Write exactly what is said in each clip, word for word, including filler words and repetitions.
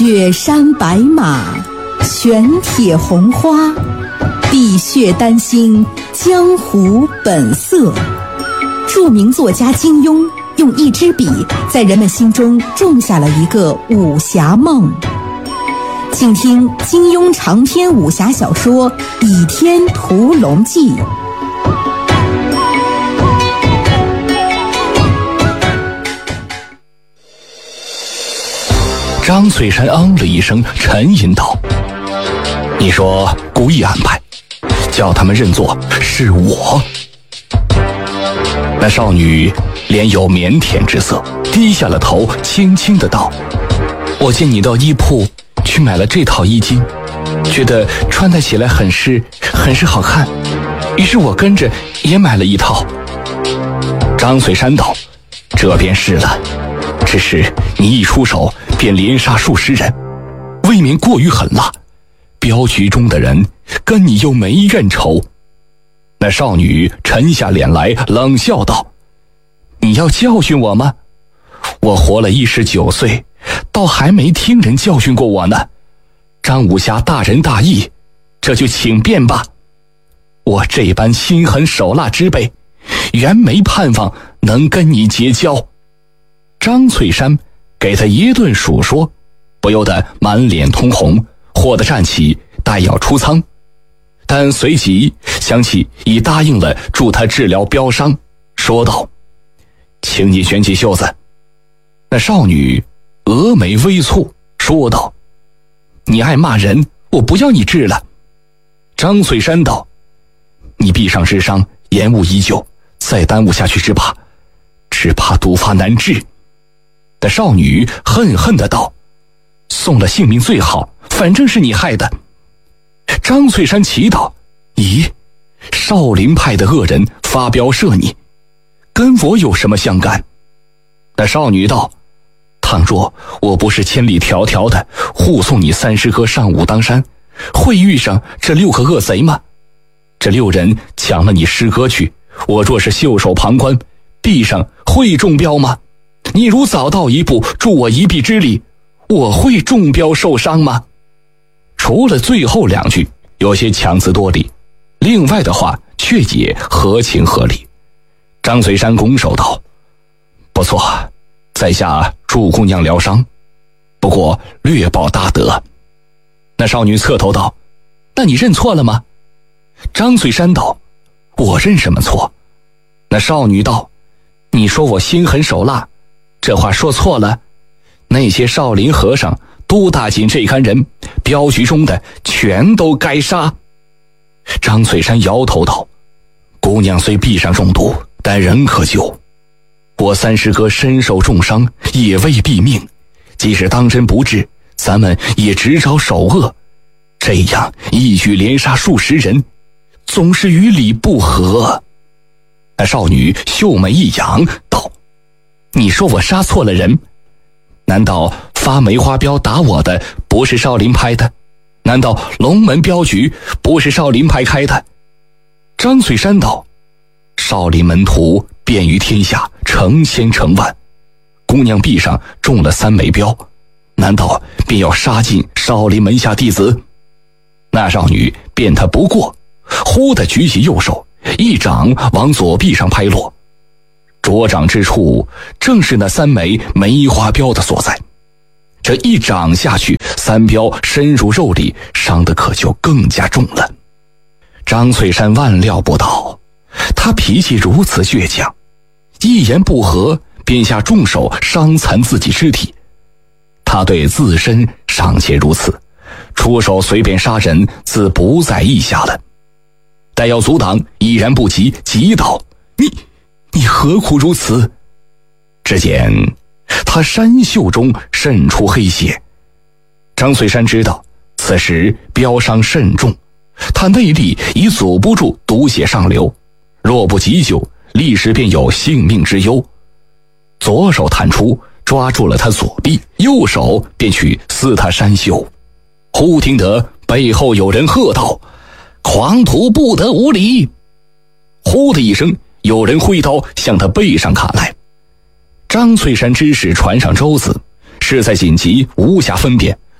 雪山白马，玄铁红花，碧血丹心，江湖本色。著名作家金庸用一支笔在人们心中种下了一个武侠梦。请听金庸长篇武侠小说《倚天屠龙记》。 张翠山嗯了一声，沉吟道：你说故意安排，叫他们认作是我。那少女脸有腼腆之色，低下了头，轻轻的道：我见你到衣铺去买了这套衣襟，觉得穿戴起来很是很是好看，于是我跟着也买了一套。张翠山道：这便是了，只是你一出手便连杀数十人，未免过于狠辣，镖局中的人跟你又没怨仇。那少女沉下脸来，冷笑道：你要教训我吗？我活了一十九岁，倒还没听人教训过我呢。张武侠大仁大义，这就请便吧。我这般心狠手辣之辈，原没盼望能跟你结交。张翠山给他一顿数说，不由得满脸通红，霍地站起，待要出仓，但随即想起已答应了助他治疗镖伤，说道：请你卷起袖子。那少女峨眉微蹙，说道：你爱骂人，我不要你治了。张翠山道：你臂上之伤延误已久，再耽误下去只怕只怕毒发难治。那少女恨恨的道：送了性命最好，反正是你害的。张翠山奇道：咦，少林派的恶人发镖射你，跟我有什么相干？那少女道：倘若我不是千里迢迢的护送你三师哥上武当山，会遇上这六个恶贼吗？这六人抢了你师哥去，我若是袖手旁观，臂上会中镖吗？你如早到一步，助我一臂之力，我会中镖受伤吗？除了最后两句有些强词夺理，另外的话却也合情合理。张翠山拱手道：不错，在下助姑娘疗伤，不过略报大德。那少女侧头道：那你认错了吗？张翠山道：我认什么错？那少女道：你说我心狠手辣，这话说错了。那些少林和尚、都大紧这干人，镖局中的全都该杀。张翠山摇头道：姑娘虽臂上中毒，但仍可救。我三师哥身受重伤，也未毙命，即使当真不治，咱们也只找首恶。这样一举连杀数十人，总是与理不合。那少女秀眉一扬道：你说我杀错了人？难道发梅花镖打我的不是少林派的？难道龙门镖局不是少林派开的？张翠山道：少林门徒遍于天下，成千成万，姑娘臂上中了三枚镖，难道便要杀尽少林门下弟子？那少女辩他不过，忽地举起右手，一掌往左臂上拍落，着掌之处正是那三枚梅花镖的所在。这一掌下去，三镖深入肉里，伤得可就更加重了。张翠山万料不到他脾气如此倔强，一言不合便下重手伤残自己肢体。他对自身尚且如此，出手随便杀人自不在意下了。待要阻挡，已然不及，急道：你你何苦如此？只见他衫袖中渗出黑血。张翠山知道此时镖伤甚重，他内力已阻不住毒血上流，若不急救，立时便有性命之忧。左手探出，抓住了他左臂，右手便去撕他衫袖。忽听得背后有人喝道：狂徒不得无礼！呼的一声，有人挥刀向他背上砍来。张翠山知识传上舟子，势在紧急，无暇分辨，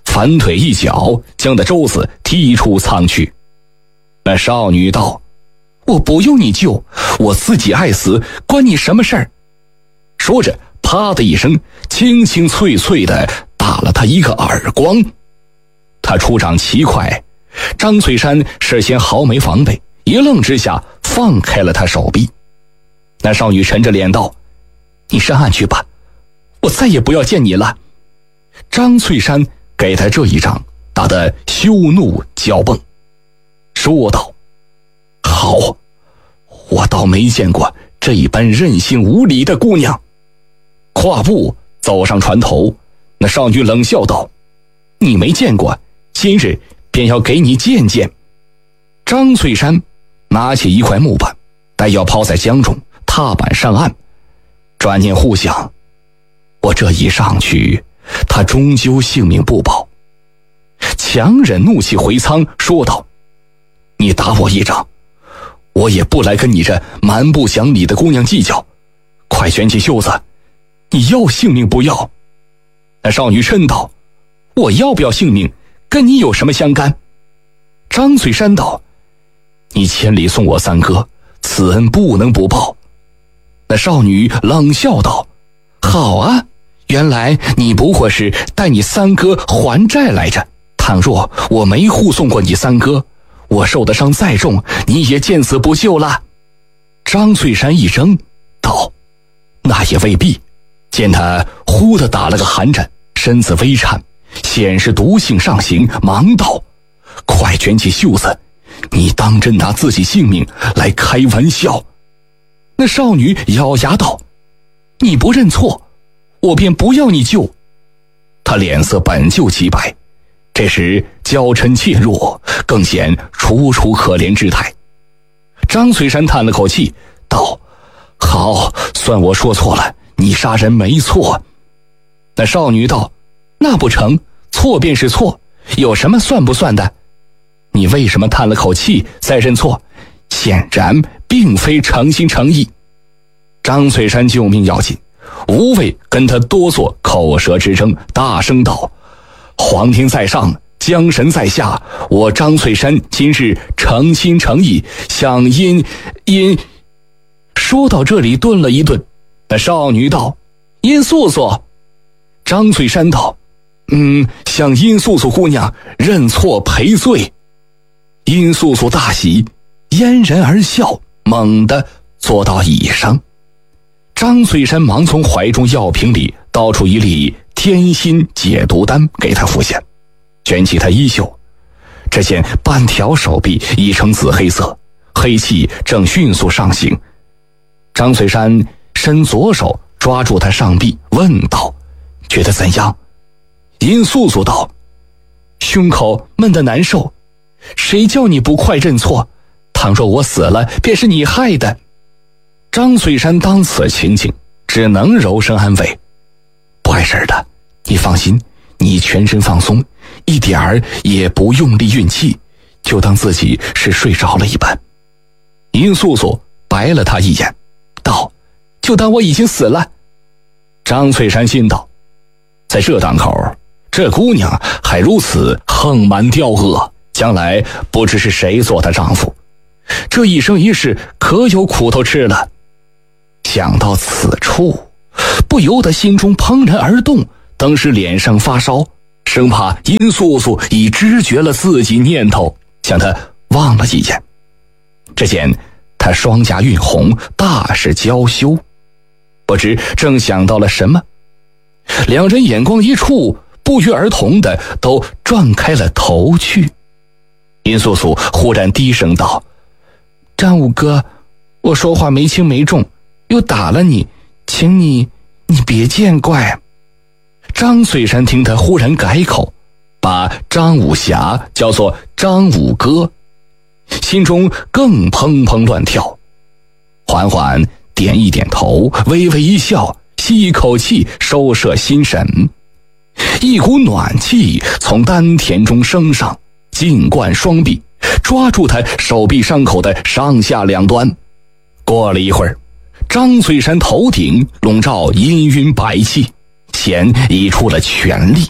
反腿一脚将那周子踢出仓去。那少女道：我不用你救，我自己爱死，关你什么事儿？说着啪的一声，清清脆脆的打了他一个耳光。他出掌奇快，张翠山事先毫没防备，一愣之下放开了他手臂。那少女沉着脸道：你上岸去吧，我再也不要见你了。张翠山给他这一掌打得羞怒交蹦，说道：好，我倒没见过这一般任性无礼的姑娘。跨步走上船头，那少女冷笑道：你没见过，今日便要给你见见。张翠山拿起一块木板，待要抛在江中，踏板上岸，转念互想，我这一上去，他终究性命不保。强忍怒气回舱，说道：你打我一掌，我也不来跟你这蛮不讲理的姑娘计较，快卷起袖子，你要性命不要？那少女嗔道：我要不要性命跟你有什么相干？张翠山道：你千里送我三哥，此恩不能不报。那少女冷笑道：好啊，原来你不过是带你三哥还债来着。倘若我没护送过你三哥，我受的伤再重，你也见死不救了。张翠山一怔道：那也未必。见他忽地打了个寒颤，身子微颤，显示毒性上行，忙道：快卷起袖子，你当真拿自己性命来开玩笑？那少女咬牙道：你不认错，我便不要你救。他脸色本就极白，这时娇嗔怯弱，更显楚楚可怜之态。张翠山叹了口气道：好，算我说错了，你杀人没错。那少女道：那不成，错便是错，有什么算不算的？你为什么叹了口气再认错？显然并非诚心诚意。张翠山救命要紧，无谓跟他多做口舌之争，大声道：皇天在上，江神在下，我张翠山今日诚心诚意想因因。说到这里顿了一顿，那少女道：殷素素。张翠山道：嗯，向殷素素姑娘认错赔罪。殷素素大喜，嫣然而笑，猛地坐到椅上。张翠山忙从怀中药瓶里倒出一粒天心解毒丹给他服下，卷起他衣袖，只见半条手臂已成紫黑色，黑气正迅速上行。张翠山伸左手抓住他上臂，问道：觉得怎样？殷素素道：胸口闷得难受，谁叫你不快认错？倘若我死了，便是你害的。张翠山当此情景，只能柔声安慰：不碍事的，你放心，你全身放松，一点儿也不用力运气，就当自己是睡着了一般。殷素素白了他一眼，道：就当我已经死了。张翠山心道：在这档口，这姑娘还如此横蛮刁恶，将来不知是谁做她丈夫，这一生一世可有苦头吃了。想到此处，不由得心中怦然而动，当时脸上发烧，生怕殷素素已知觉了自己念头，向他望了一眼。只见他双颊晕红，大是娇羞，不知正想到了什么，两人眼光一触，不约而同的都转开了头去。殷素素忽然低声道：张五哥，我说话没轻没重，又打了你，请你你别见怪。张翠山听他忽然改口，把张武侠叫做张五哥，心中更砰砰乱跳，缓缓点一点头，微微一笑，吸一口气，收摄心神。一股暖气从丹田中升上，浸灌双臂，抓住他手臂伤口的上下两端。过了一会儿，张翠山头顶笼罩氤氲白气，显已出了全力，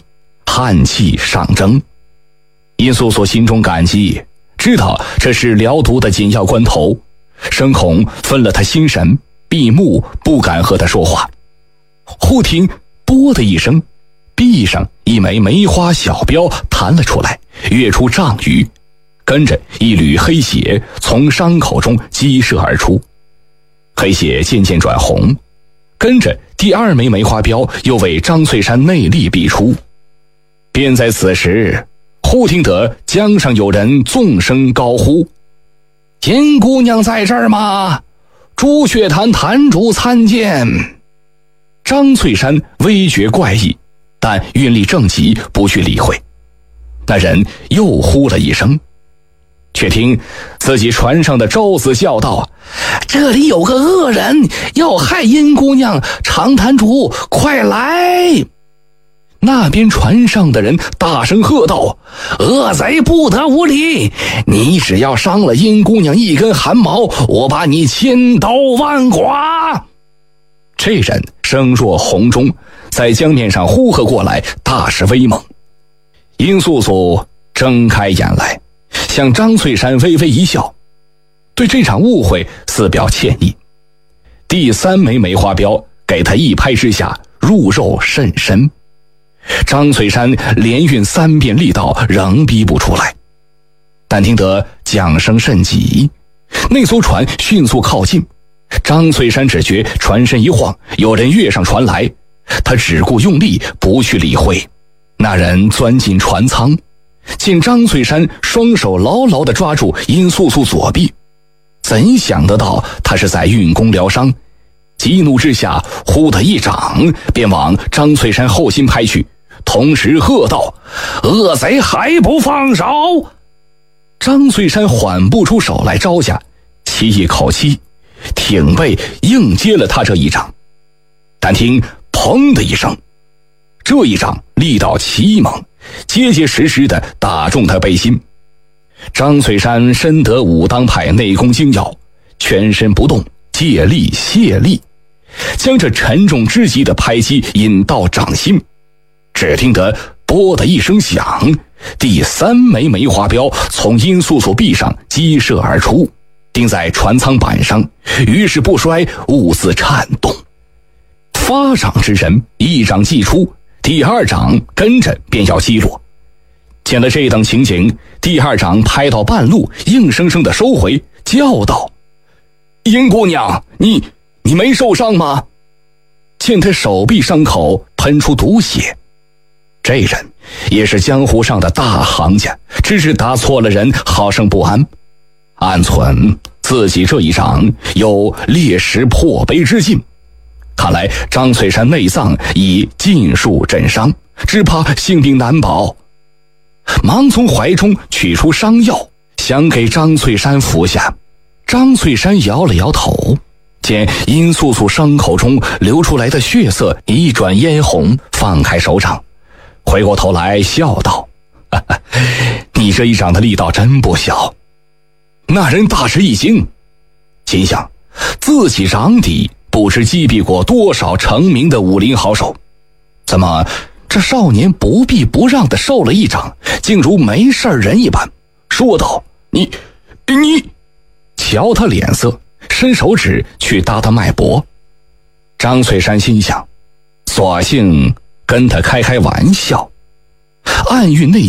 叹气上蒸。殷素素心中感激，知道这是疗毒的紧要关头，生恐分了他心神，闭目不敢和他说话。忽听啵的一声，壁上一枚梅花小标弹了出来，跃出丈余，跟着一缕黑血从伤口中激射而出，黑血渐渐转红，跟着第二枚梅花标又为张翠山内力逼出。便在此时，忽听得江上有人纵声高呼：殷姑娘在这儿吗？朱雀坛坛主参见。张翠山微觉怪异，但运力正急，不去理会。那人又呼了一声，却听自己船上的舟子叫道：这里有个恶人要害殷姑娘，长坛主快来！那边船上的人大声喝道：恶贼不得无礼，你只要伤了殷姑娘一根汗毛，我把你千刀万剐！这人声若洪钟，在江面上呼喝过来，大是威猛。殷素素睁开眼来，向张翠山微微一笑，对这场误会似表歉意。第三枚梅花标给他一拍之下，入肉甚深。张翠山连运三遍力道，仍逼不出来。但听得桨声甚急，那艘船迅速靠近。张翠山只觉船身一晃，有人跃上船来，他只顾用力，不去理会。那人钻进船舱，见张翠山双手牢牢地抓住殷素素左臂，怎想得到他是在运功疗伤，激怒之下，忽的一掌便往张翠山后心拍去，同时喝道：恶贼还不放手！张翠山缓不出手来招架，吸一口气，挺背硬接了他这一掌。但听砰的一声，这一掌力道奇猛，结结实实地打中他背心。张翠山深得武当派内功精要，全身不动，借力卸力，将这沉重之极的拍击引到掌心。只听得啵的一声响，第三枚梅花标从殷素素臂上激射而出，钉在船舱板上，于是不衰，兀自颤动。发掌之人一掌击出，第二掌跟着便要击落。见了这等情景，第二掌拍到半路，硬生生地收回，叫道：殷姑娘，你你没受伤吗？见他手臂伤口喷出毒血，这人也是江湖上的大行家，只是打错了人，好生不安，暗忖自己这一掌有裂石破碑之劲。看来张翠山内脏已尽数震伤，只怕性命难保。忙从怀中取出伤药，想给张翠山服下。张翠山摇了摇头，见殷素素伤口中流出来的血色一转嫣红，放开手掌，回过头来笑道：哈哈，你这一掌的力道真不小。那人大吃一惊，心想自己掌底不知击毙过多少成名的武林好手，怎么这少年不避不让的受了一掌，竟如没事人一般，说道：你你瞧他脸色，伸手指去搭他脉搏。张翠山心想，索性跟他开开玩笑，暗运内